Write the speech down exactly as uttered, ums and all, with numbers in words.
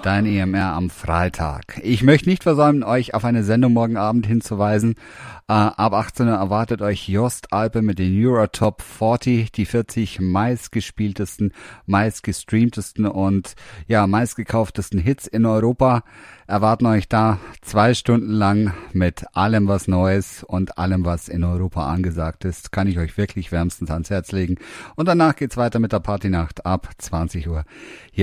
Dein E M R am Freitag. Ich möchte nicht versäumen, euch auf eine Sendung morgen Abend hinzuweisen. Äh, ab achtzehn Uhr erwartet euch Jost Alpe mit den Eurotop vierzig, die vierzig meistgespieltesten, meistgestreamtesten und ja meistgekauftesten Hits in Europa. Erwarten euch da zwei Stunden lang mit allem, was Neues und allem, was in Europa angesagt ist. Kann ich euch wirklich wärmstens ans Herz legen. Und danach geht's weiter mit der Partynacht ab zwanzig Uhr. Hier